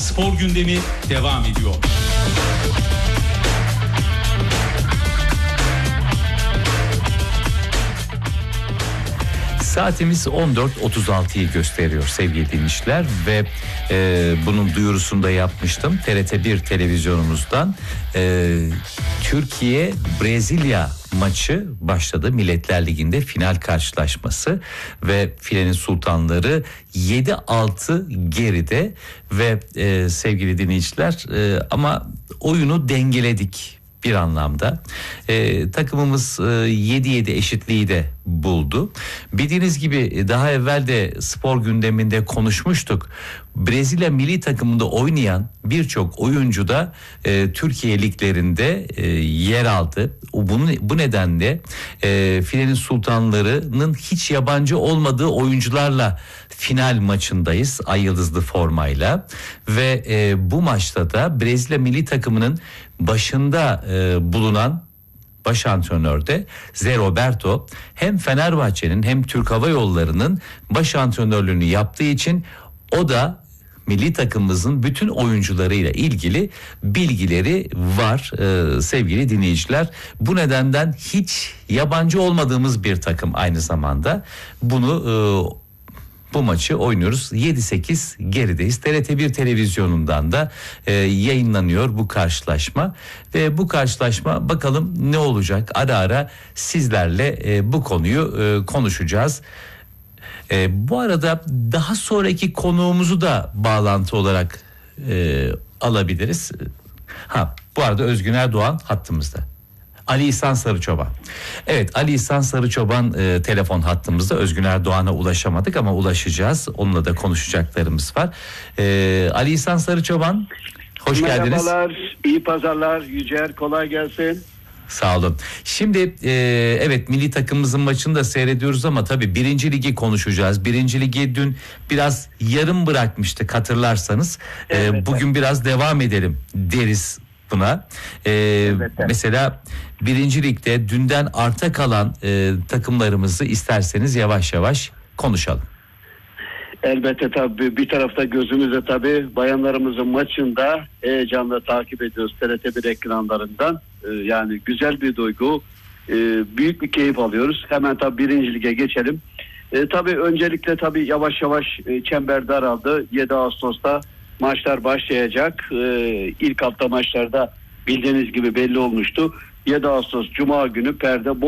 spor gündemi devam ediyor. Saatimiz 14.36'yı gösteriyor sevgili dinleyiciler ve bunun duyurusunu da yapmıştım. TRT1 televizyonumuzdan Türkiye-Brezilya maçı başladı. Milletler Ligi'nde final karşılaşması ve filenin sultanları 7-6 geride ve sevgili dinleyiciler ama oyunu dengeledik. Bir anlamda takımımız 7-7 eşitliği de buldu. Bildiğiniz gibi daha evvel de spor gündeminde konuşmuştuk. Brezilya milli takımında oynayan birçok oyuncu da Türkiye liglerinde yer aldı. Bu nedenle filenin sultanlarının hiç yabancı olmadığı oyuncularla final maçındayız. Ay yıldızlı formayla ve bu maçta da Brezilya milli takımının başında bulunan baş antrenör de Zé Roberto hem Fenerbahçe'nin hem Türk Hava Yolları'nın baş antrenörlüğünü yaptığı için o da milli takımımızın bütün oyuncularıyla ilgili bilgileri var sevgili dinleyiciler. Bu nedenden hiç yabancı olmadığımız bir takım aynı zamanda. Bu maçı oynuyoruz. 7-8 gerideyiz. TRT1 televizyonundan da yayınlanıyor bu karşılaşma. Ve bu karşılaşma bakalım ne olacak? Ara ara sizlerle bu konuyu konuşacağız. Bu arada daha sonraki konuğumuzu da bağlantı olarak alabiliriz. Bu arada Özgün Erdoğan hattımızda. Ali İhsan Sarıçoban. Evet, Ali İhsan Sarıçoban telefon hattımızda. Özgün Erdoğan'a ulaşamadık ama ulaşacağız. Onunla da konuşacaklarımız var. Ali İhsan Sarıçoban, hoş geldiniz. Merhabalar, iyi pazarlar. Yücel, kolay gelsin. Sağ olun. Şimdi evet milli takımımızın maçını da seyrediyoruz ama tabii 1. Ligi konuşacağız. 1. Ligi dün biraz yarım bırakmıştık hatırlarsanız. Evet, bugün biraz devam edelim deriz buna. Mesela 1. Lig'de dünden arta kalan takımlarımızı isterseniz yavaş yavaş konuşalım. Elbette tabii bir tarafta gözümüzde tabii bayanlarımızın maçında heyecanla takip ediyoruz TRT1 ekranlarından. Yani güzel bir duygu, büyük bir keyif alıyoruz. Hemen tabii 1. Lig'e geçelim. Tabii öncelikle tabii yavaş yavaş çember daraldı. 7 Ağustos'ta maçlar başlayacak. İlk hafta maçlarda bildiğiniz gibi belli olmuştu. 7 Ağustos Cuma günü perde